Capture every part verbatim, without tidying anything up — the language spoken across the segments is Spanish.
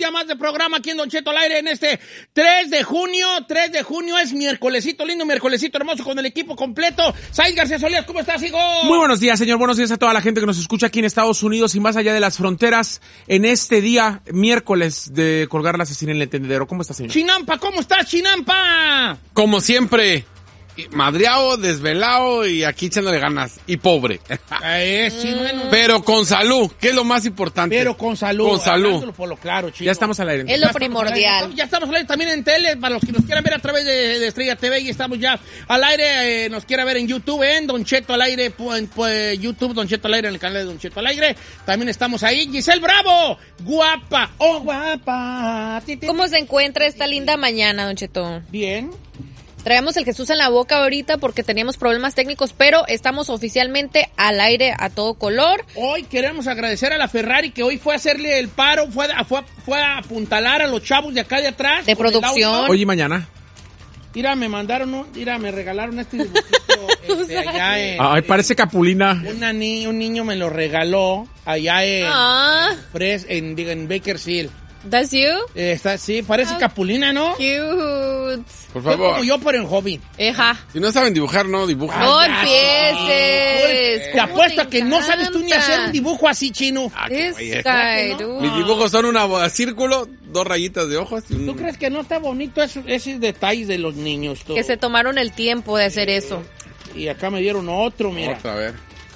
día más de programa aquí en Don Cheto al aire en este tres de junio. tres de junio es miércolesito, lindo miércolesito hermoso con el equipo completo. Said García Solías, ¿cómo estás, hijo? Muy buenos días, señor. Buenos días a toda la gente que nos escucha aquí en Estados Unidos y más allá de las fronteras en este día, miércoles de colgar la asesina en el tendedero. ¿Cómo estás, señor? Chinampa, ¿cómo estás, Chinampa? Como siempre, madreado, desvelado y aquí echándole ganas. Y pobre. Eh, sí, bueno. Pero con salud, que es lo más importante. Pero con salud. Con salud. Hablándolo por lo claro, chino. Ya estamos al aire. Es lo Ya primordial. estamos, ya estamos al aire también en tele, para los que nos quieran ver a través de, de Estrella T V, y estamos ya al aire, eh, nos quiera ver en YouTube, en Don Cheto al aire, en pues, YouTube, Don Cheto al aire, en el canal de Don Cheto al aire. También estamos ahí. Giselle Bravo, guapa, oh guapa. ¿Cómo se encuentra esta linda mañana, Don Cheto? Bien. Traemos el Jesús en la boca ahorita porque teníamos problemas técnicos, pero estamos oficialmente al aire a todo color. Hoy queremos agradecer a la Ferrari que hoy fue a hacerle el paro, fue a, fue, fue a apuntalar a los chavos de acá de atrás. De producción. Hoy y mañana. Mira, me mandaron, un, mira, me regalaron este dibujito este, allá en... Ay, parece Capulina. Una ni, un niño me lo regaló allá en... Ah, Pres, en, digo, en Bakersfield. that's you? Eh, está, sí, parece Ah, Capulina, ¿no? Cute. Por Fue favor. como yo, pero en hobby. Eja. Si no saben dibujar, no dibujan. No Ay, empieces. Te ¿Cómo apuesto te a que no sabes tú ni hacer un encanta? dibujo así, chino. Ah, qué This güey. guy, ¿no? dude. Mis dibujos son una círculo, dos rayitas de ojos y un... ¿Tú crees que no está bonito eso, esos detalles de los niños? Todo? Que se tomaron el tiempo de hacer eso. Y acá me dieron otro, mira. Otra, a ver.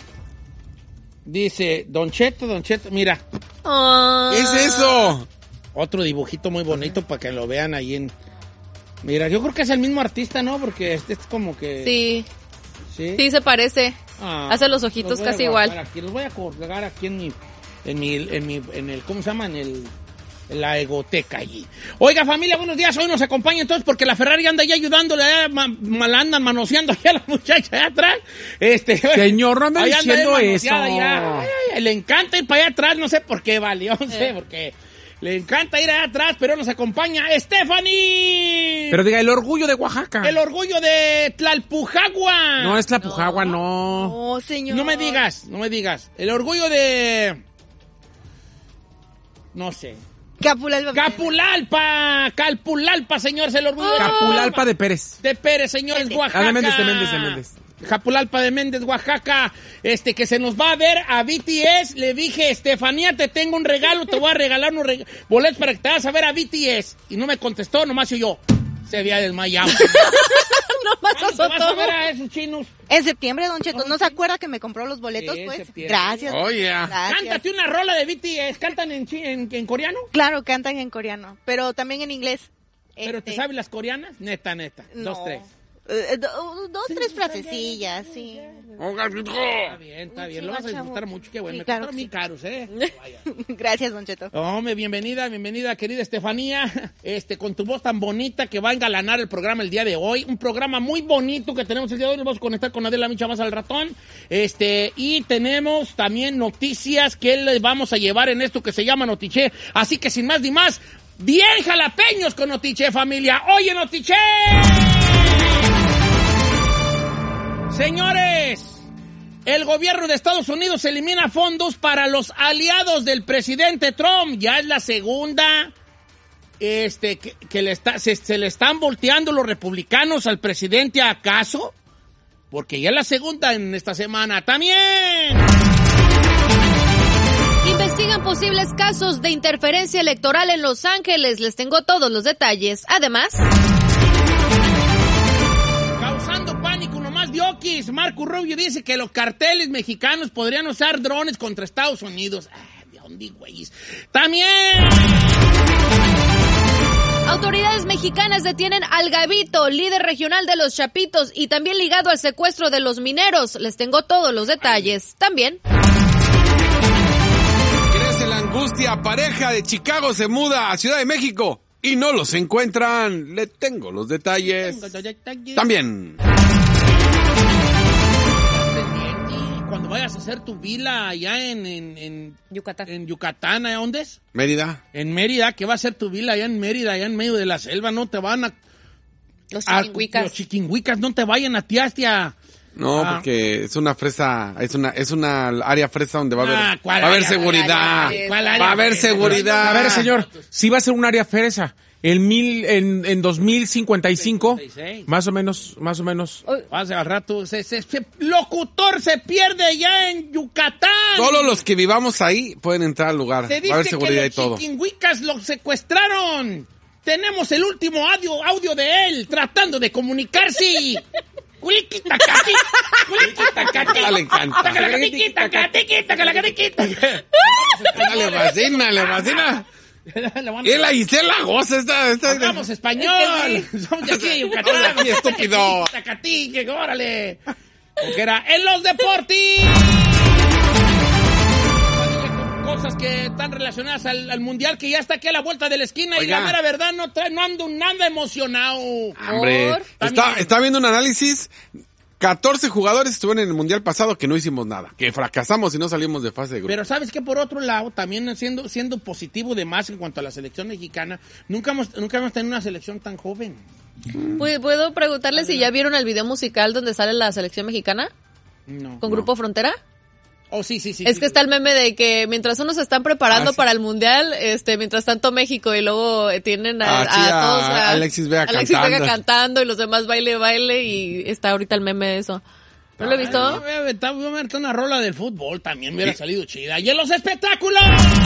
Dice, Don Cheto, Don Cheto, mira. Ah. ¿Qué es eso? Otro dibujito muy bonito para que lo vean ahí en... Mira, yo creo que es el mismo artista, ¿no? Porque este es como que... Sí, Sí, sí se parece. Ah, Hace los ojitos los voy a casi guardar igual. Aquí, los voy a colgar aquí en mi... En mi... En mi... En el... ¿Cómo se llama? En el... En la egoteca allí. Oiga, familia, buenos días. Hoy nos acompaña entonces porque la Ferrari anda ya ayudándole, eh, ma, ma, la andan manoseando allá a la muchacha allá atrás. Este, Señor, no anda ahí anda diciendo bien eso. manoseada ya. Ay, ay, le encanta ir para allá atrás, no sé por qué, vale, no sé Eh. por qué. Le encanta ir allá atrás, pero nos acompaña Stephanie. Pero diga, el orgullo de Oaxaca. El orgullo de Tlalpujagua. No es Tlapujagua, no. Oh, señor. No me digas, no me digas. El orgullo de... No sé. Capulalpa. Capulalpa, Calpulalpa, señores, el orgullo de Capulalpa de Pérez. de Pérez, señores, Oaxaca. Ah, de Méndez, de Méndez, de Méndez. Capulalpa de Méndez, Oaxaca. Este, que se nos va a ver a B T S. Le dije, Estefanía, te tengo un regalo, te voy a regalar unos reg- boletos para que te vas a ver a B T S. Y no me contestó, nomás yo. Se había desmayado. No más ¿Cuándo te vas a azotó. ver a esos chinos? En septiembre, Don Cheto, ¿no se acuerda que me compró los boletos, Sí, en pues? septiembre. Gracias. Oye. Gracias. Cántate una rola de B T S. ¿Cantan en, chi- en, en coreano? Claro, cantan en coreano, pero también en inglés. ¿Pero te Este, sabes las coreanas? Neta, neta. no. Dos, tres. Eh, do- dos, tres frasecillas, sí. Está bien, está bien. Lo vas a disfrutar mucho. Qué bueno. Sí, Me claro costaron que muy caros, ¿eh? Vaya. Gracias, Don Cheto. Hombre, bienvenida, bienvenida, querida Estefanía, este, con tu voz tan bonita que va a engalanar el programa el día de hoy. Un programa muy bonito que tenemos el día de hoy. Nos vamos a conectar con Adela Micha más al ratón. Este, y tenemos también noticias que les vamos a llevar en esto que se llama Notiche. Así que sin más ni más, bien jalapeños con Notiche, familia. Oye, Notiche. Señores, el gobierno de Estados Unidos elimina fondos para los aliados del presidente Trump. Ya es la segunda este, que, que le está, se, se le están volteando los republicanos al presidente, ¿acaso? Porque ya es la segunda en esta semana también. Investigan posibles casos de interferencia electoral en Los Ángeles. Les tengo todos los detalles. Además, Causando pánico nomás diokis. Marco Rubio dice que los carteles mexicanos podrían usar drones contra Estados Unidos. Ah, ¿de dónde, güeyes? También. autoridades mexicanas detienen al Gabito, líder regional de los Chapitos y también ligado al secuestro de los mineros. Les tengo todos los detalles. También. Crece la angustia. Pareja de Chicago se muda a Ciudad de México y no los encuentran. Le tengo los detalles. También. Cuando vayas a hacer tu vila allá en, en, en Yucatán. En Yucatán, ¿a dónde es? Mérida. En Mérida, que va a ser tu vila allá en Mérida, allá en medio de la selva, no te van a... Los a- chiquinhuicas. Los chiquinhuicas no te vayan a ti hasta No, Ah. porque es una fresa, es una, es una área fresa donde va a haber, Ah, ¿cuál va a haber área? seguridad. ¿Cuál área? Va a haber fresa? seguridad. A ver, señor, si va a ser un área fresa. En mil, en, en dos mil cincuenta y cinco, cincuenta y seis. más o menos, más o menos. Hace al rato, se, se, se- locutor se pierde ya en Yucatán. Solo los que vivamos ahí pueden entrar al lugar. Se Va a haber dice seguridad que y todo. los chiquinhuicas lo secuestraron. Tenemos el último audio, audio de él tratando de comunicarse. Culiquitacati, culiquitacati. Ah, le encanta. Tacalacatiqui, tacalacatiqui. Le fascina, le fascina. Y la Gisela goza esta, esta. Hablamos español. Somos de aquí, de Yucatán. Somos de aquí, estúpido. Tacatique, órale. Porque era en los deportes. Cosas que están relacionadas al, al mundial que ya está aquí a la vuelta de la esquina. Oiga. Y la mera verdad no, trae, no ando nada emocionado. Hombre, Por- está, También. está viendo un análisis. catorce jugadores estuvieron en el mundial pasado que no hicimos nada. Que fracasamos y no salimos de fase de grupo. Pero sabes que por otro lado, también siendo, siendo positivo de más en cuanto a la selección mexicana, nunca hemos, nunca hemos tenido una selección tan joven. ¿Puedo- ¿Puedo preguntarle si ya vieron el video musical donde sale la selección mexicana No. con Grupo Frontera? Oh, sí, sí, sí. Es sí, que está el meme de que mientras unos se están preparando Ah, sí. para el mundial, este, mientras tanto México y luego eh, tienen a, Ah, sí, a a todos a Alexis Vega Alexis Vega cantando. cantando y los demás baile baile y está ahorita el meme de eso. ¿No lo he visto? Ay, voy a aventar- voy a meter una rola del fútbol también, me hubiera salido chida. ¡Y en los espectáculos!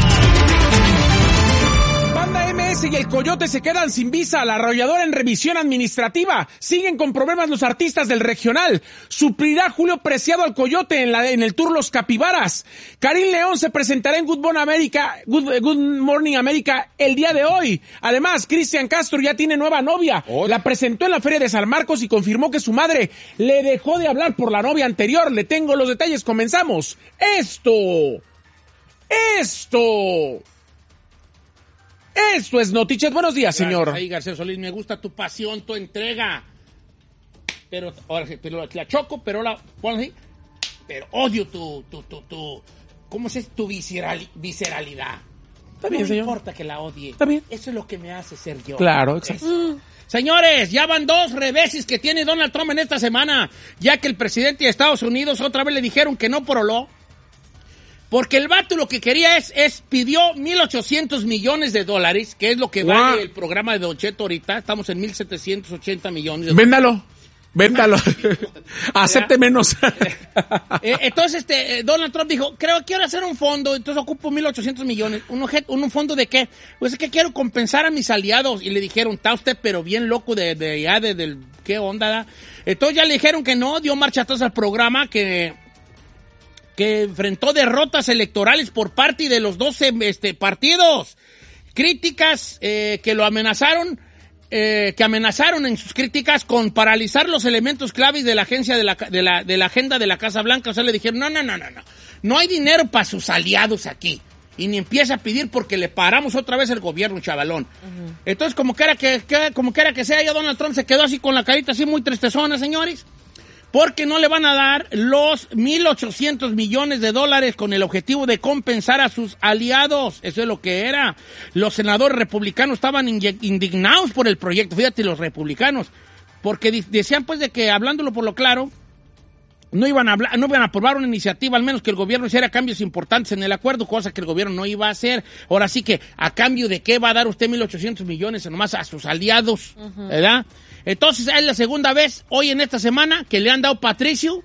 Banda M S y el Coyote se quedan sin visa. La Arrolladora en revisión administrativa. Siguen con problemas los artistas del regional. Suplirá Julio Preciado al Coyote en, la, en el tour Los Capibaras. Karim León se presentará en Good Morning America, Good, Good Morning America el día de hoy. Además, Cristian Castro ya tiene nueva novia. La presentó en la Feria de San Marcos y confirmó que su madre le dejó de hablar por la novia anterior. Le tengo los detalles. Comenzamos. Esto. Esto. Esto es Noticias. Buenos días, señor. Ahí, García Solís, me gusta tu pasión, tu entrega. Pero, ahora sí, pero la choco, pero la, bueno, sí, pero odio tu, tu, tu, tu, ¿cómo se dice? Tu visceral, visceralidad. Está bien, no señor. me importa que la odie. Está bien. Eso es lo que me hace ser yo. Claro, exacto. Eso. Señores, ya van dos reveses que tiene Donald Trump en esta semana, ya que el presidente de Estados Unidos otra vez le dijeron que no poroló. Porque el vato lo que quería es, es pidió mil ochocientos millones de dólares, que es lo que Wow. vale el programa de Don Cheto ahorita. Estamos en mil setecientos ochenta millones de dólares. Véndalo. Véndalo. Acepte menos. Eh, entonces, este, eh, Donald Trump dijo, creo que quiero hacer un fondo, entonces ocupo mil ochocientos millones. ¿Un, objeto, ¿Un fondo de qué? Pues es que quiero compensar a mis aliados. Y le dijeron, está usted pero bien loco de, de ya, de, del, ¿qué onda? Da? Entonces ya le dijeron que no, dio marcha atrás al programa, que... que enfrentó derrotas electorales por parte de los doce este, partidos. Críticas eh, que lo amenazaron, eh, que amenazaron en sus críticas con paralizar los elementos claves de la agencia de la, de la, de la agenda de la Casa Blanca. O sea, le dijeron, no, no, no, no, no. No hay dinero para sus aliados aquí. Y ni empieza a pedir porque le paramos otra vez el gobierno, chavalón. Uh-huh. Entonces, como quiera que, que, como quiera que sea, ya Donald Trump se quedó así con la carita así muy tristezona, señores. Porque no le van a dar los mil ochocientos millones de dólares con el objetivo de compensar a sus aliados. Eso es lo que era. Los senadores republicanos estaban indignados por el proyecto. Fíjate, los republicanos. Porque decían, pues, de que, hablándolo por lo claro, no iban a hablar, no iban a aprobar una iniciativa, al menos que el gobierno hiciera cambios importantes en el acuerdo, cosa que el gobierno no iba a hacer. Ahora sí que, ¿a cambio de qué va a dar usted mil ochocientos millones nomás a sus aliados? Uh-huh. ¿Verdad? Entonces, es la segunda vez, hoy en esta semana, que le han dado Patricio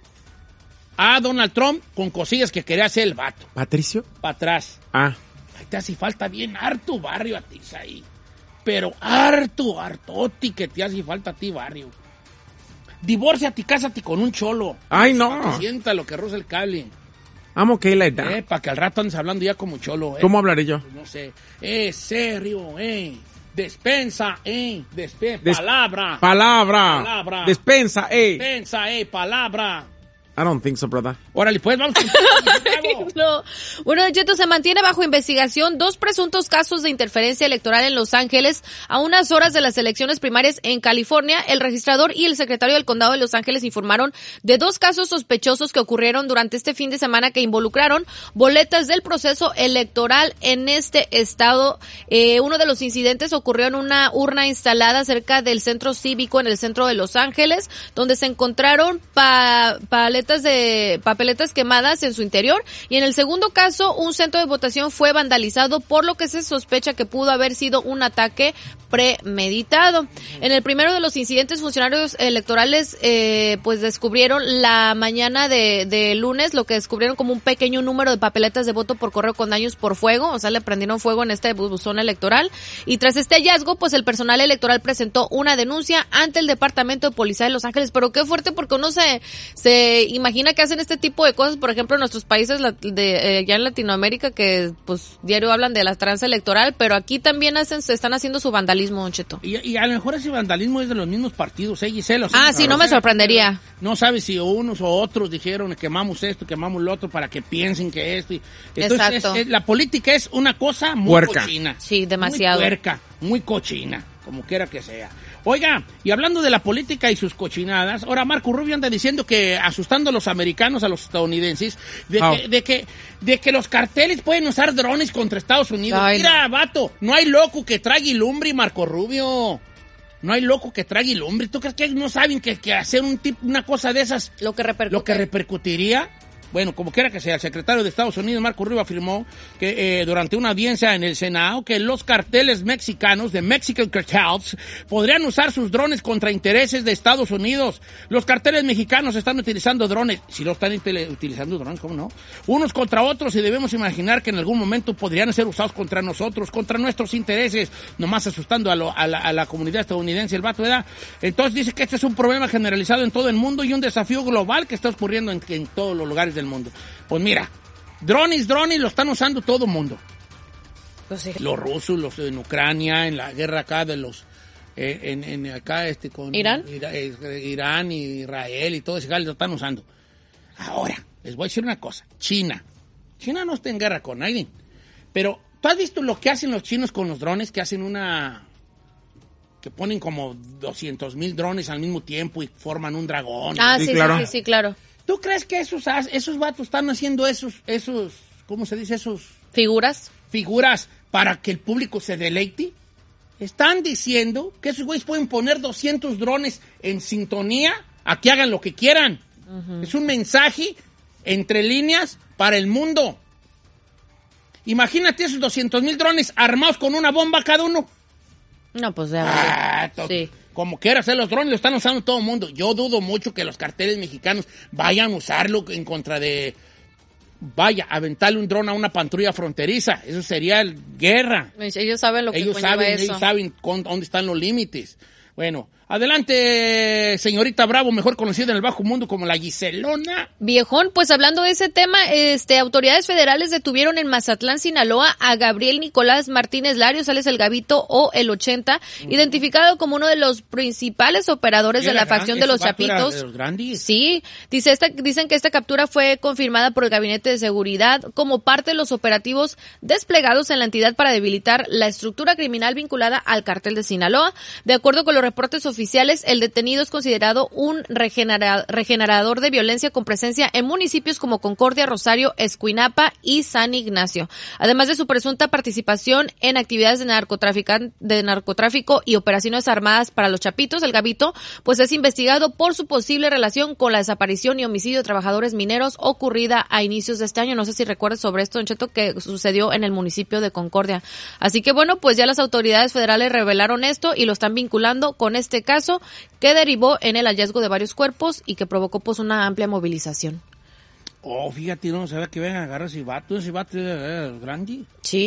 a Donald Trump con cosillas que quería hacer el vato. ¿Patricio? Para atrás. Ah. Ay, te hace falta bien harto barrio a ti, ahí. Pero harto, hartoti que te hace falta a ti barrio. Divórciate y cásate con un cholo. Ay, no. Sienta lo que roza el cable. Amo que la edad. Eh, para que al rato andes hablando ya como cholo. Eh. ¿Cómo hablaré yo? Pues no sé. Eh, serio, eh. Despensa, eh. Despe Des palabra. Palabra. Palabra. Despensa, eh. Despensa, eh. Palabra. I don't think so, brother. Órale, pues, vamos con... No. Bueno, Don Cheto, se mantiene bajo investigación dos presuntos casos de interferencia electoral en Los Ángeles a unas horas de las elecciones primarias en California. El registrador y el secretario del condado de Los Ángeles informaron de dos casos sospechosos que ocurrieron durante este fin de semana que involucraron boletas del proceso electoral en este estado. Eh, uno de los incidentes ocurrió en una urna instalada cerca del centro cívico en el centro de Los Ángeles, donde se encontraron pa paletas de papeletas quemadas en su interior, y en el segundo caso un centro de votación fue vandalizado, por lo que se sospecha que pudo haber sido un ataque premeditado. En el primero de los incidentes, funcionarios electorales eh, pues descubrieron la mañana de, de lunes lo que descubrieron como un pequeño número de papeletas de voto por correo con daños por fuego, o sea, le prendieron fuego en este buzón electoral, y tras este hallazgo, pues el personal electoral presentó una denuncia ante el Departamento de Policía de Los Ángeles. Pero qué fuerte, porque uno se se imagina que hacen este tipo de cosas, por ejemplo, en nuestros países de eh, ya en Latinoamérica, que pues diario hablan de la tranza electoral, pero aquí también hacen, se están haciendo su vandalismo, Don Cheto. Y, y a lo mejor ese vandalismo es de los mismos partidos, ¿eh, Gisela? O sea, ah, sí, no me sorprendería. No sabes si unos o otros dijeron quemamos esto, quemamos lo otro para que piensen que esto. Y, entonces, Exacto. Es, es, la política es una cosa muy Puerca. cochina. Sí, demasiado. Muy puerca, muy cochina, como quiera que sea. Oiga, y hablando de la política y sus cochinadas, ahora Marco Rubio anda diciendo que asustando a los americanos, a los estadounidenses, de, oh. que, de que de que los carteles pueden usar drones contra Estados Unidos. Ay, Mira, no. vato, no hay loco que trague lumbre, Marco Rubio. No hay loco que trague lumbre. ¿Tú crees que no saben que, que hacer un tip, una cosa de esas lo que, repercute. lo que repercutiría? Bueno, como quiera que sea, el secretario de Estados Unidos, Marco Rubio, afirmó que eh, durante una audiencia en el Senado que los carteles mexicanos, de Mexican Cartels, podrían usar sus drones contra intereses de Estados Unidos. Los carteles mexicanos están utilizando drones. Si no están utilizando drones, ¿cómo no? Unos contra otros, y debemos imaginar que en algún momento podrían ser usados contra nosotros, contra nuestros intereses, nomás asustando a, lo, a, la, a la comunidad estadounidense, el vato, ¿verdad? Entonces dice que este es un problema generalizado en todo el mundo y un desafío global que está ocurriendo en, en todos los lugares del mundo. Pues mira, drones, drones lo están usando todo el mundo. Pues sí. Los rusos, los en Ucrania, en la guerra acá de los eh, en, en acá este con Irán, Ira, eh, Irán y Israel y todo ese lo están usando. Ahora, les voy a decir una cosa, China. China no está en guerra con nadie. Pero ¿tú has visto lo que hacen los chinos con los drones? Que hacen una que ponen como doscientos mil drones al mismo tiempo y forman un dragón. Ah, sí, sí, claro. sí, sí, claro. ¿Tú crees que esos, esos vatos están haciendo esos, esos, ¿cómo se dice? Esos... ¿Figuras? Figuras para que el público se deleite. Están diciendo que esos güeyes pueden poner doscientos drones en sintonía a que hagan lo que quieran. Uh-huh. Es un mensaje entre líneas para el mundo. Imagínate esos doscientos mil drones armados con una bomba cada uno. No, pues ya. Ah, to- sí. Como quiera hacer los drones, lo están usando todo el mundo. Yo dudo mucho que los carteles mexicanos vayan a usarlo en contra de... Vaya, aventarle un dron a una patrulla fronteriza. Eso sería guerra. Ellos saben lo que ellos saben, eso. Ellos saben con, dónde están los límites. Bueno, adelante, señorita Bravo, mejor conocida en el bajo mundo como la Giselona. Viejón, pues hablando de ese tema, este, autoridades federales detuvieron en Mazatlán, Sinaloa, a Gabriel Nicolás Martínez Larios, sales el Gabito o el ochenta, uh-huh. identificado como uno de los principales operadores de la facción de los Chapitos. De los grandes. Sí, dice esta, dicen que esta captura fue confirmada por el Gabinete de Seguridad como parte de los operativos desplegados en la entidad para debilitar la estructura criminal vinculada al cártel de Sinaloa. De acuerdo con los reportes oficiales, el detenido es considerado un regenera- regenerador de violencia con presencia en municipios como Concordia, Rosario, Escuinapa y San Ignacio. Además de su presunta participación en actividades de, de narcotráfico y operaciones armadas para los Chapitos, el Gabito pues es investigado por su posible relación con la desaparición y homicidio de trabajadores mineros ocurrida a inicios de este año. No sé si recuerdas sobre esto, Don Cheto, que sucedió en el municipio de Concordia. Así que bueno, pues ya las autoridades federales revelaron esto y lo están vinculando con este caso que derivó en el hallazgo de varios cuerpos y que provocó pues una amplia movilización. Oh, fíjate, no sabía que vengan a agarrar ese vato, ese vato es grande. Sí.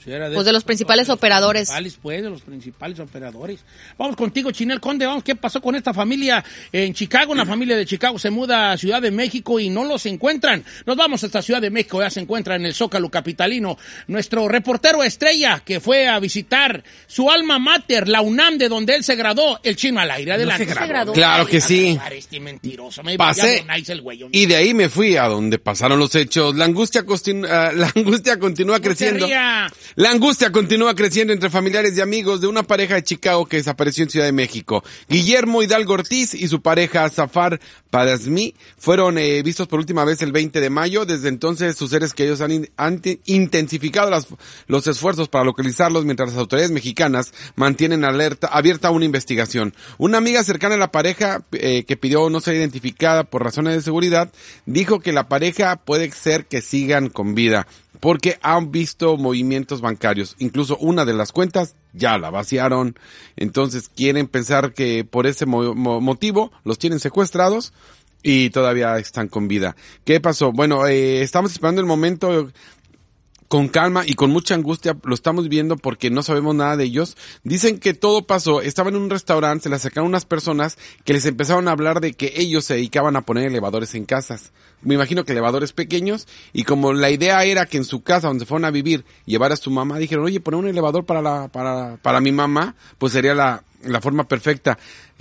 Sí, era de pues de los principales de los operadores. Principales, pues, de los principales operadores. Vamos contigo, Chinel Conde, vamos, ¿qué pasó con esta familia en Chicago? Una familia de Chicago se muda a Ciudad de México y no los encuentran. Nos vamos hasta Ciudad de México, ya se encuentra en el Zócalo capitalino nuestro reportero estrella que fue a visitar su alma mater, la UNAM, de donde él se graduó, el Chino al aire. Adelante. No se graduó. Se graduó. Claro que sí. Este mentiroso. Me Pasé nice el güey, y de ahí me fui a donde pasaron los hechos. La angustia, continu- uh, la angustia continúa No creciendo. se ría. La angustia continúa creciendo entre familiares y amigos de una pareja de Chicago que desapareció en Ciudad de México. Guillermo Hidalgo Ortiz y su pareja Zafar Padasmi fueron eh, vistos por última vez el veinte de mayo. Desde entonces sus seres queridos han, in- han t- intensificado las, los esfuerzos para localizarlos mientras las autoridades mexicanas mantienen alerta, abierta una investigación. Una amiga cercana a la pareja eh, que pidió no ser identificada por razones de seguridad dijo que la pareja puede ser que sigan con vida porque han visto movimientos bancarios. Incluso una de las cuentas ya la vaciaron. Entonces quieren pensar que por ese mo- mo- motivo los tienen secuestrados y todavía están con vida. ¿Qué pasó? Bueno, eh, estamos esperando el momento con calma y con mucha angustia, lo estamos viendo porque no sabemos nada de ellos. Dicen que todo pasó, estaban en un restaurante, se le acercaron unas personas que les empezaron a hablar de que ellos se dedicaban a poner elevadores en casas. Me imagino que elevadores pequeños, y como la idea era que en su casa donde fueron a vivir llevar a su mamá, dijeron, oye, poner un elevador para la, para, para mi mamá, pues sería la, la forma perfecta.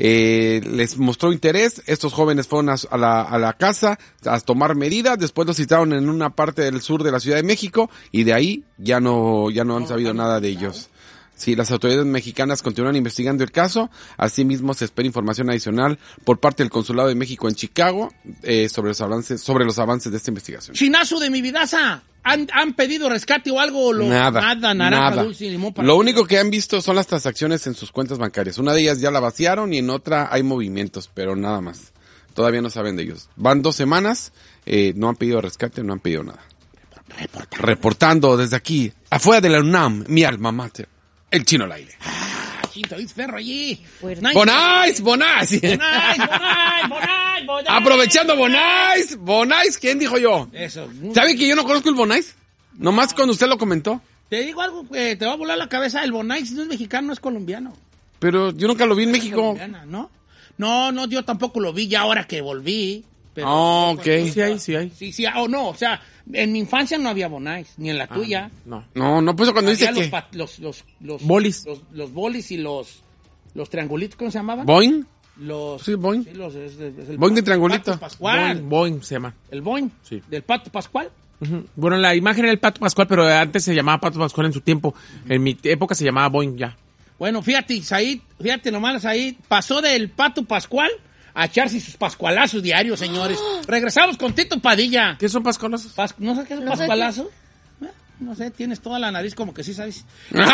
Eh, les mostró interés, estos jóvenes fueron a, a la, a la casa a tomar medidas, después los citaron en una parte del sur de la Ciudad de México, y de ahí ya no, ya no han sabido nada de ellos. Sí, las autoridades mexicanas continúan investigando el caso. Asimismo, se espera información adicional por parte del Consulado de México en Chicago eh, sobre los avances, sobre los avances de esta investigación. Chinazo de mi vidaza. ¿Han, han pedido rescate o algo? Lo, Nada, nada, naranja, nada. dulce y limón. Para Lo único que han visto son las transacciones en sus cuentas bancarias. Una de ellas ya la vaciaron y en otra hay movimientos, pero nada más. Todavía no saben de ellos. Van dos semanas, eh, no han pedido rescate, no han pedido nada. Reportando. Reportando desde aquí, afuera de la UNAM, mi alma mater. El Chino al aire. Ah, Chinto, ¿viste perro allí? Fuerte. ¡Bonais! ¡Bonais! Bonais, Bonais, Bonais, Bonais. Aprovechando Bonais. Bonais, ¿quién dijo yo? Eso. ¿Sabe que yo no conozco el Bonais? Nomás cuando usted lo comentó. Te digo algo que te va a volar la cabeza. El Bonais no es mexicano, no es colombiano. Pero yo nunca lo vi en México. Colombiana, ¿no? No, no, yo tampoco lo vi ya ahora que volví. Pero, Ah, ok. Sí hay, sí hay. Sí, sí, o no, o sea, en mi infancia no había Bonais, ni en la tuya. No. No, no, pues cuando Había dice los, que... pa- los, los, los Bolis. Los, los bolis y los, los triangulitos, ¿cómo se llamaban? ¿Boing? Los, Sí, Boing. los, es, es el Boing de Pato- triangulito. Pato Pascual. Boing, Boing se llama. El Boing. Sí. Del Pato Pascual. Ujú. Bueno, la imagen era el Pato Pascual, pero antes se llamaba Pato Pascual en su tiempo. En mi época se llamaba Boing ya. Bueno, fíjate, Said, fíjate nomás, Said, pasó del Pato Pascual a echarse sus pascualazos diarios, señores. Regresamos con Tito Padilla. ¿Qué son pascualazos? Pas- ¿No sé qué es un No sé pascualazo? Eh, No sé, tienes toda la nariz como que sí sabes.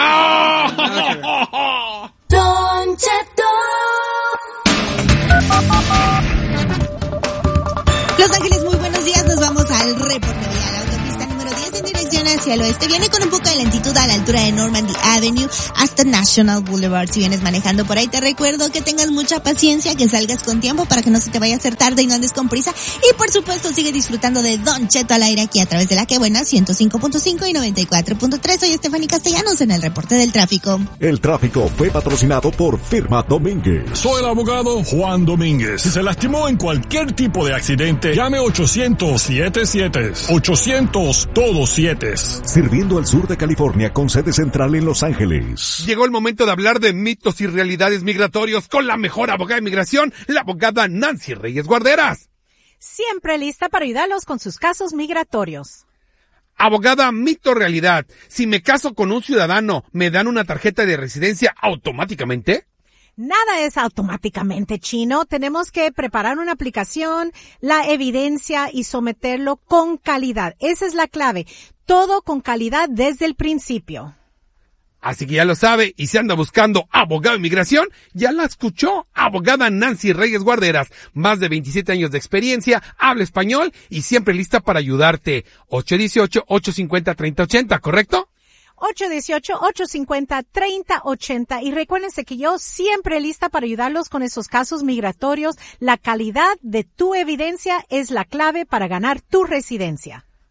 ¡Ah! Don Cheto. Los Ángeles, muy buenos días. Nos vamos al reporte vial. La autopista número diez en dirección hacia el oeste. Viene con un poco de lentitud a la altura de Normandy Avenue hasta National Boulevard. Si vienes manejando por ahí, te recuerdo que tengas mucha paciencia, que salgas con tiempo para que no se te vaya a hacer tarde y no andes con prisa. Y por supuesto, sigue disfrutando de Don Cheto al aire aquí a través de La Que Buena, ciento cinco punto cinco y noventa y cuatro punto tres. Soy Stephanie Castellanos en el reporte del tráfico. El tráfico fue patrocinado por Firma Domínguez. Soy el abogado Juan Domínguez. Si se lastimó en cualquier tipo de accidente, llame ochocientos siete siete. ochocientos todos siete. Sirviendo al sur de California con sede central en Los Ángeles. Llegó el momento de hablar de mitos y realidades migratorios con la mejor abogada de migración, la abogada Nancy Reyes Guarderas. Siempre lista para ayudarlos con sus casos migratorios. Abogada, mito o realidad. Si me caso con un ciudadano, ¿me dan una tarjeta de residencia automáticamente? Nada es automáticamente, Chino. Tenemos que preparar una aplicación, la evidencia y someterlo con calidad. Esa es la clave. Todo con calidad desde el principio. Así que ya lo sabe, y si anda buscando abogado de inmigración, ya la escuchó. Abogada Nancy Reyes Guarderas, más de veintisiete años de experiencia, habla español y siempre lista para ayudarte. ocho uno ocho, ocho cinco cero, tres cero ocho cero, ¿correcto? ocho uno ocho, ocho cinco cero, tres cero ocho cero. Y recuérdense que yo siempre lista para ayudarlos con esos casos migratorios. La calidad de tu evidencia es la clave para ganar tu residencia.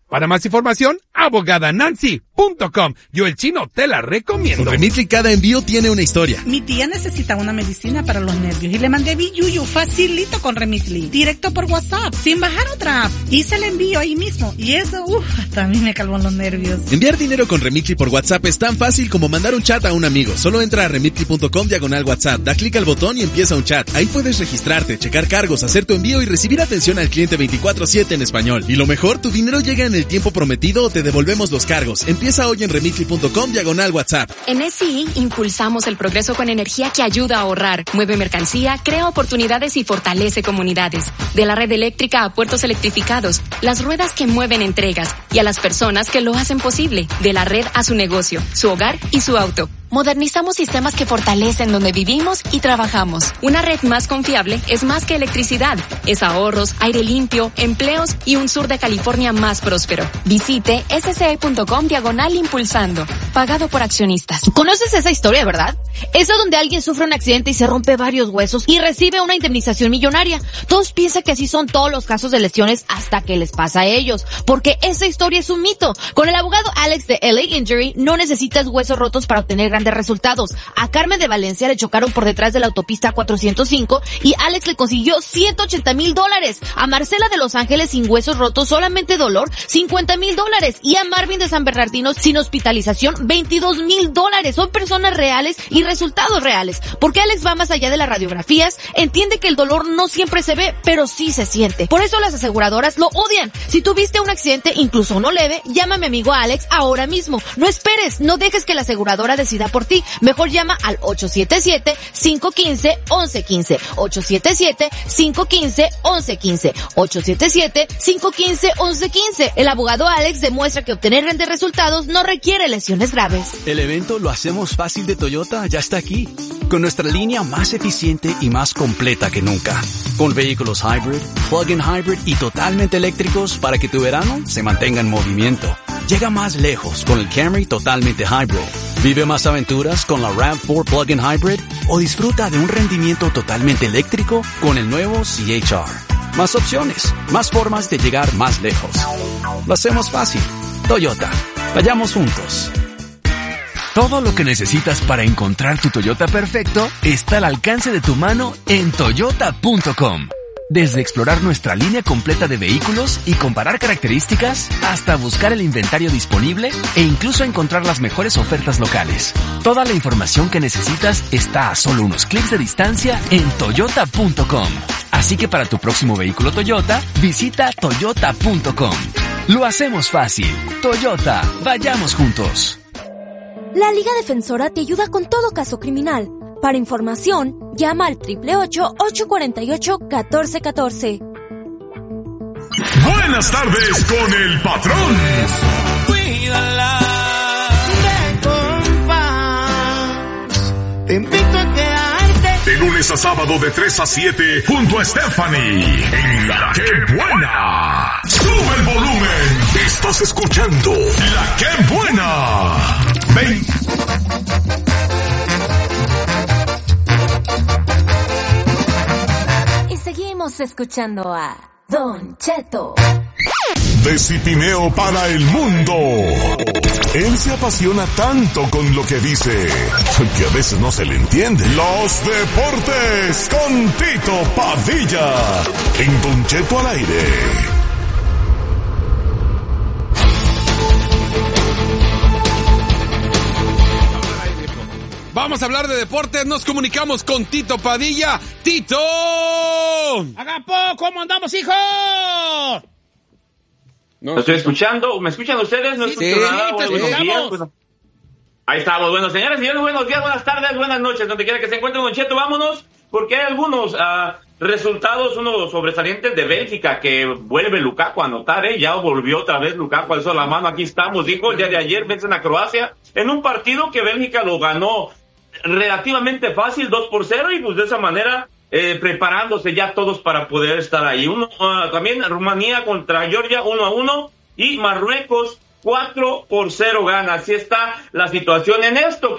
Para más información, abogada nancy punto com. Yo, el chino, te la recomiendo. Con Remitly cada envío tiene una historia. Mi tía necesita una medicina para los nervios y le mandé Biyuyu facilito con Remitly, directo por WhatsApp, sin bajar otra app. Hice el envío ahí mismo y eso, uff, hasta a mí me calmó los nervios. Enviar dinero con Remitly por WhatsApp es tan fácil como mandar un chat a un amigo. Solo entra a remitly punto com diagonal WhatsApp, da clic al botón y empieza un chat. Ahí puedes registrarte, checar cargos, hacer tu envío y recibir atención al cliente veinticuatro siete en español. Y lo mejor, tu dinero llega en el tiempo prometido o te devolvemos los cargos. Empieza hoy en remitly punto com diagonal WhatsApp. En S I impulsamos el progreso con energía que ayuda a ahorrar, mueve mercancía, crea oportunidades y fortalece comunidades. De la red eléctrica a puertos electrificados, las ruedas que mueven entregas y a las personas que lo hacen posible. De la red a su negocio, su hogar y su auto. Modernizamos sistemas que fortalecen donde vivimos y trabajamos. Una red más confiable es más que electricidad. Es ahorros, aire limpio, empleos y un sur de California más próspero. Visite sce.com diagonal impulsando. Pagado por accionistas. ¿Conoces esa historia, verdad? Esa donde alguien sufre un accidente y se rompe varios huesos y recibe una indemnización millonaria. Todos piensan que así son todos los casos de lesiones hasta que les pasa a ellos. Porque esa historia es un mito. Con el abogado Alex de L A Injury no necesitas huesos rotos para obtener grandes resultados. A Carmen de Valencia le chocaron por detrás de la autopista cuatrocientos cinco y Alex le consiguió ciento ochenta mil dólares. A Marcela de Los Ángeles sin huesos rotos, solamente dolor, cincuenta mil dólares. Y a Marvin de San Bernardino sin hospitalización, veintidós mil dólares. Son personas reales y resultados reales. Porque Alex va más allá de las radiografías, entiende que el dolor no siempre se ve, pero sí se siente. Por eso las aseguradoras lo odian. Si tuviste un accidente, incluso uno leve, llama a mi amigo Alex ahora mismo. No esperes, no dejes que la aseguradora decida por ti. Mejor llama al ocho siete siete, cinco uno cinco, once quince. ocho siete siete, cinco uno cinco, once quince. ocho siete siete, cinco uno cinco, once quince. El abogado Alex demuestra que obtener grandes resultados no requiere lesiones graves. El evento Lo Hacemos Fácil de Toyota ya está aquí, con nuestra línea más eficiente y más completa que nunca. Con vehículos hybrid, plug-in hybrid y totalmente eléctricos para que tu verano se mantenga en movimiento. Llega más lejos con el Camry totalmente hybrid. Vive más aventuras con la RAV cuatro Plug-in Hybrid o disfruta de un rendimiento totalmente eléctrico con el nuevo C H R. Más opciones, más formas de llegar más lejos. Lo hacemos fácil. Toyota. Vayamos juntos. Todo lo que necesitas para encontrar tu Toyota perfecto está al alcance de tu mano en toyota punto com. Desde explorar nuestra línea completa de vehículos y comparar características, hasta buscar el inventario disponible e incluso encontrar las mejores ofertas locales. Toda la información que necesitas está a solo unos clics de distancia en toyota punto com. Así que para tu próximo vehículo Toyota, visita toyota punto com. Lo hacemos fácil. Toyota, vayamos juntos. La Liga Defensora te ayuda con todo caso criminal. Para información, llama al triple ocho, ocho cuatro ocho, uno cuatro uno cuatro. Buenas tardes con el patrón. Cuídala de compás. Te invito a quedarte. De lunes a sábado de tres a siete junto a Stephanie en La Que Buena. Sube el volumen. Estás escuchando La Que Buena. Ven. Seguimos escuchando a Don Cheto. De Cipineo para el mundo. Él se apasiona tanto con lo que dice que a veces no se le entiende. Los deportes con Tito Padilla en Don Cheto al aire. Vamos a hablar de deportes, nos comunicamos con Tito Padilla. ¡Tito! ¡Agapo! ¿Cómo andamos, hijo? No, ¿Lo estoy escuchando? ¿Me escuchan ustedes? ¿No sí, escucho sí, nada? te Buenos días. Bueno, ahí estamos. Bueno, señores y señores, buenos días, buenas tardes, buenas noches. Donde quiera que se encuentren, Don Cheto, vámonos. Porque hay algunos uh, resultados, unos sobresalientes de Bélgica, que vuelve Lukaku a anotar, ¿eh? Ya volvió otra vez Lukaku, alzó la mano, aquí estamos, dijo, el día de ayer vencen a Croacia en un partido que Bélgica lo ganó relativamente fácil, dos por cero, y pues de esa manera eh, preparándose ya todos para poder estar ahí. Uno, uh, también Rumanía contra Georgia, uno a uno, y Marruecos cuatro por cero gana. Así está la situación en esto, que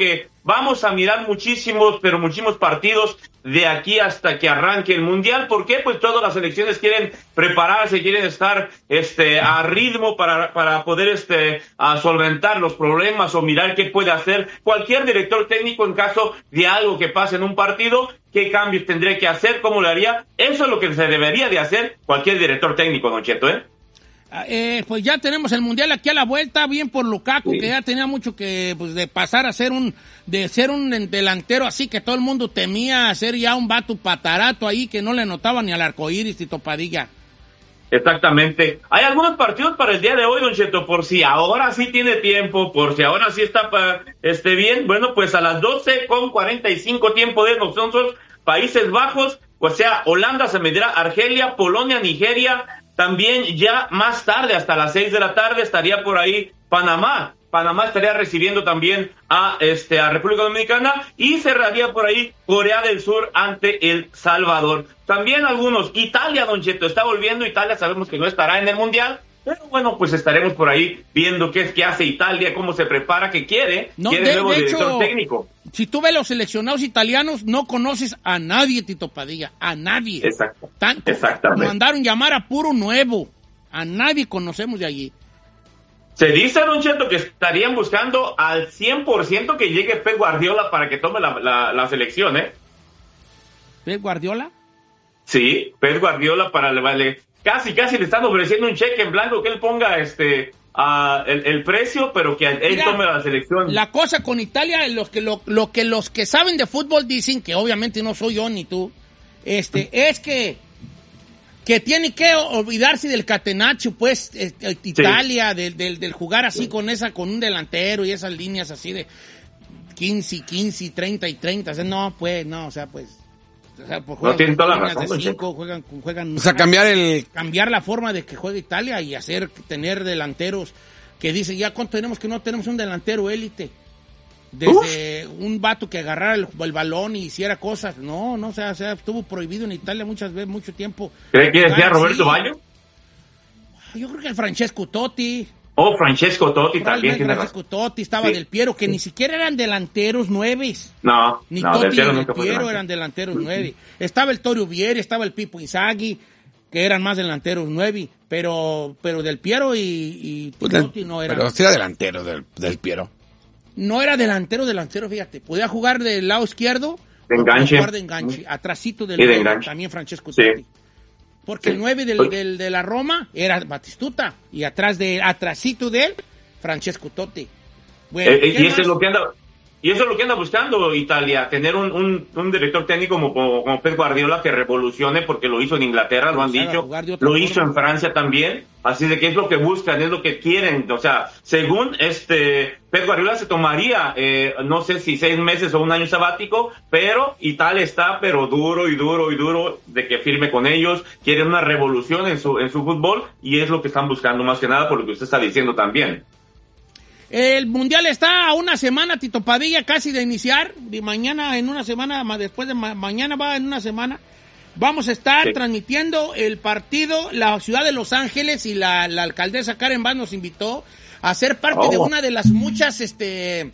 vamos a mirar muchísimos, pero muchísimos partidos de aquí hasta que arranque el Mundial. ¿Por qué? Pues todas las selecciones quieren prepararse, quieren estar este a ritmo para para poder este a solventar los problemas o mirar qué puede hacer cualquier director técnico en caso de algo que pase en un partido, qué cambios tendría que hacer, cómo lo haría. Eso es lo que se debería de hacer cualquier director técnico, Don Cheto, ¿eh? Eh, pues ya tenemos el Mundial aquí a la vuelta, bien por Lukaku, sí, que ya tenía mucho que, pues, de pasar a ser un, de ser un delantero así que todo el mundo temía, ser ya un vato patarato ahí que no le notaba ni al arcoíris, Tito Padilla. Exactamente. Hay algunos partidos para el día de hoy, Don Cheto, por si ahora sí tiene tiempo, por si ahora sí está pa, este bien, bueno, pues a las doce con cuarenta y cinco tiempo de nosotros, Países Bajos, o sea, Holanda se medirá Argelia, Polonia, Nigeria. También ya más tarde, hasta las seis de la tarde, estaría por ahí Panamá. Panamá estaría recibiendo también a este a República Dominicana y cerraría por ahí Corea del Sur ante El Salvador. También algunos, Italia, Don Cheto, está volviendo. Italia sabemos que no estará en el Mundial, pero bueno, pues estaremos por ahí viendo qué es que hace Italia, cómo se prepara, qué quiere. No, quiere de, nuevo de director hecho, técnico. Si tú ves los seleccionados italianos, no conoces a nadie, Tito Padilla, a nadie. Exacto. Tanto, Exactamente. Mandaron llamar a puro nuevo. A nadie conocemos de allí. Se dice, Don Cheto, que estarían buscando al cien por ciento que llegue Pep Guardiola para que tome la, la, la selección, ¿eh? ¿Pep Guardiola? Sí, Pep Guardiola para le vale. Casi, casi le están ofreciendo un cheque en blanco que él ponga este uh, el, el precio, pero que él Mira, tome la selección. La cosa con Italia, los que lo, lo que los que saben de fútbol dicen, que obviamente no soy yo ni tú, este, es que que tiene que olvidarse del catenaccio, pues, este, Italia, sí, del, del, del jugar así sí, con esa, con un delantero y esas líneas así de quince, quince, treinta y treinta. O sea, no, pues, no, o sea, pues. O sea, pues no tienen toda la razón, de cinco, juegan, juegan, o sea, cambiar el... Cambiar la forma de que juegue Italia y hacer, tener delanteros que dicen, ya, ¿cuánto tenemos que no tenemos un delantero élite? Desde Uf. un vato que agarrara el, el balón y hiciera cosas. No, no, o sea, o sea, estuvo prohibido en Italia muchas veces, mucho tiempo. ¿Cree que decía Roberto Baggio? Yo creo que el Francesco Totti. Oh, Francesco Totti también. Francesco Totti, estaba sí. Del Piero, que ni siquiera eran delanteros nueves. No, ni no, Totti del ni Del Piero eran delanteros uh-huh. nueve. Estaba el Torio Vieri, estaba el Pipo Inzaghi, que eran más delanteros nueve, pero, pero Del Piero y, y pues Totti del, no eran. Pero sí era delantero del, del Piero. No era delantero, delantero, fíjate. Podía jugar del lado izquierdo. De enganche. Jugar de enganche. Atrasito del de enganche. También Francesco Totti. Sí. Porque sí. el nueve del, del, de la Roma era Batistuta. Y atrás de, atrasito de él, Francesco Totti. Bueno, eh, y eso es lo que anda... Y eso es lo que anda buscando Italia, tener un, un, un director técnico como, como, como Pep Guardiola que revolucione, porque lo hizo en Inglaterra, lo han dicho, lo hizo en Francia también, así de que es lo que buscan, es lo que quieren, o sea, según este Pep Guardiola se tomaría, eh, no sé si seis meses o un año sabático, pero Italia está, pero duro y duro y duro de que firme con ellos, quieren una revolución en su, en su fútbol, y es lo que están buscando más que nada por lo que usted está diciendo también. El Mundial está a una semana, Tito Padilla, casi de iniciar. Y mañana, en una semana, después de ma- mañana va en una semana. Vamos a estar sí. transmitiendo el partido. La ciudad de Los Ángeles y la, la alcaldesa Karen Bass nos invitó a ser parte oh. de una de las muchas este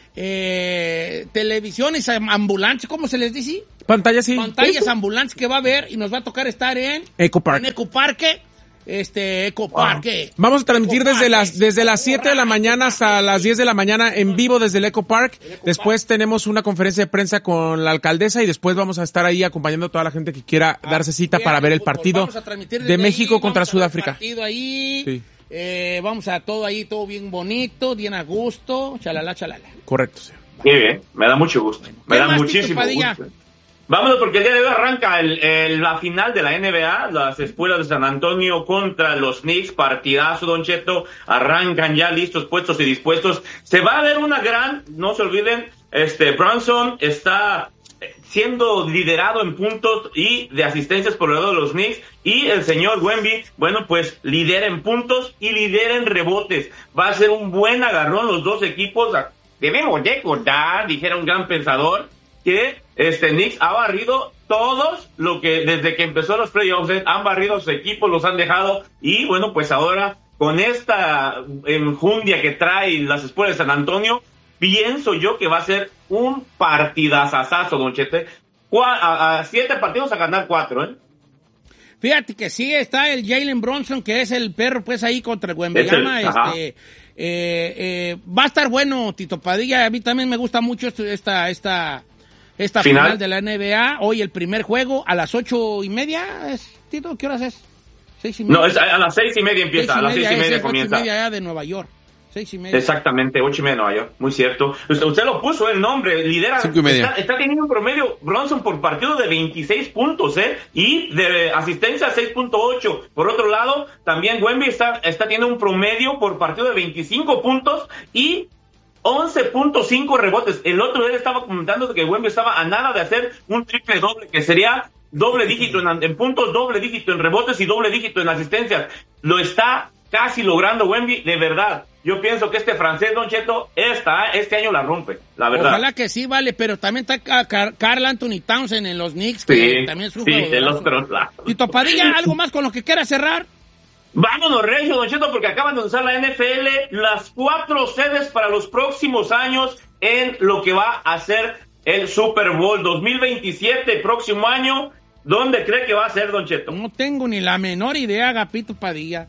eh, televisiones ambulantes, ¿cómo se les dice? Pantallas, sí. Pantallas ambulantes que va a haber y nos va a tocar estar en Eco Park. En Eco Parque. Este, Eco Parque. Vamos a transmitir desde las desde las siete de la mañana hasta las diez de la mañana en vivo desde el Eco Park. Después tenemos una conferencia de prensa con la alcaldesa y después vamos a estar ahí acompañando a toda la gente que quiera darse cita para ver el partido de México contra Sudáfrica. Partido ahí. Sí. Eh, vamos a todo ahí, todo bien bonito, bien a gusto, chalala, chalala. Correcto, sí. Muy bien, me da mucho gusto. Me da muchísimo gusto. Vámonos porque el día de hoy arranca el, el, la final de la N B A, las Espuelas de San Antonio contra los Knicks, partidazo, Don Cheto, arrancan ya listos, puestos y dispuestos. Se va a ver una gran, no se olviden, este Brunson está siendo liderado en puntos y de asistencias por el lado de los Knicks, y el señor Wemby, bueno, pues lidera en puntos y lidera en rebotes. Va a ser un buen agarrón los dos equipos. Debemos recordar, dijera un gran pensador, que este Knicks ha barrido todos lo que desde que empezó los playoffs, han barrido sus equipos, los han dejado, y bueno, pues ahora con esta enjundia que trae las Espuelas de San Antonio, pienso yo que va a ser un partidazazazo, Don Chete. Cua- a, a siete partidos a ganar cuatro, ¿eh? Fíjate que sí está el Jalen Brunson, que es el perro, pues, ahí contra el Wembanyama. Este, eh, eh, va a estar bueno, Tito Padilla. A mí también me gusta mucho esto, esta, esta, esta final. final de la N B A. Hoy el primer juego a las ocho y media. ¿Es, Tito? ¿Qué horas es? ¿Seis y media? No, es a, a las seis y media empieza, seis y a las seis y media es, comienza. Ocho y media ya de Nueva York. Seis y media. Exactamente, ocho y media de Nueva York, muy cierto. Usted, usted lo puso el nombre, lidera. Cinco y media. Está, está teniendo un promedio Bronson por partido de veintiséis puntos, ¿eh? Y de asistencia seis punto ocho. Por otro lado, también Wemby está, está teniendo un promedio por partido de veinticinco puntos y once punto cinco rebotes. El otro día estaba comentando que Wemby estaba a nada de hacer un triple doble, que sería doble dígito en, en puntos, doble dígito en rebotes y doble dígito en asistencias. Lo está casi logrando Wemby, de verdad. Yo pienso que este francés, Don Cheto, esta, este año la rompe, la verdad. Ojalá que sí, vale, pero también está Car Karl Anthony Townsend en los Knicks, que sí, también es un sí, jugador. de los otros lados. Tito Padilla, ¿algo más con lo que quiera cerrar? Vámonos, Regio, Don Cheto, porque acaban de lanzar la N F L las cuatro sedes para los próximos años en lo que va a ser el Super Bowl dos mil veintisiete, próximo año. ¿Dónde cree que va a ser, Don Cheto? No tengo ni la menor idea, Agapito Padilla.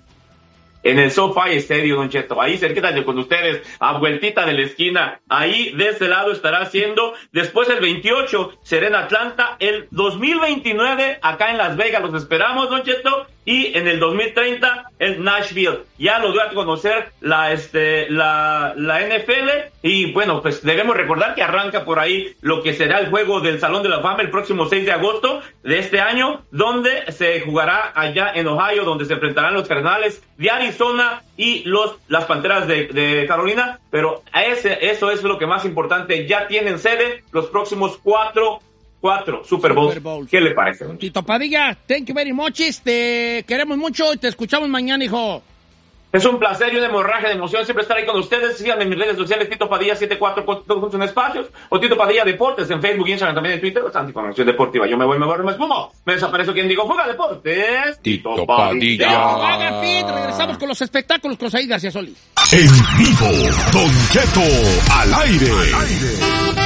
En el SoFi Stadium, Don Cheto, ahí cerquita de con ustedes, a vueltita de la esquina, ahí de este lado estará haciendo, después el veintiocho será en Atlanta, el dos mil veintinueve acá en Las Vegas los esperamos, Don Cheto, y en el dos mil treinta en Nashville. Ya lo dio a conocer la este la la N F L y bueno, pues debemos recordar que arranca por ahí lo que será el juego del Salón de la Fama el próximo seis de agosto de este año, donde se jugará allá en Ohio, donde se enfrentarán los Cardenales de Arizona y los las Panteras de, de Carolina, pero a ese eso es lo que más importante, ya tienen sede los próximos cuatro Cuatro Super Bowls. Super Bowls. ¿Qué le parece, don Tito Padilla, thank you very much. Te queremos mucho y te escuchamos mañana, hijo. Es un placer y una hemorragia de emoción siempre estar ahí con ustedes. Síganme en mis redes sociales, Tito Padilla setenta y cuatro juntos en espacios, o Tito Padilla Deportes en Facebook, Instagram, también en Twitter. Bastante información deportiva. Yo me voy, me borro, me espumo. Me desaparezco quien digo Fuga Deportes. Tito Padilla. Haga fit, regresamos con los espectáculos con Said García Solís. En vivo, Don Cheto al aire. Al aire.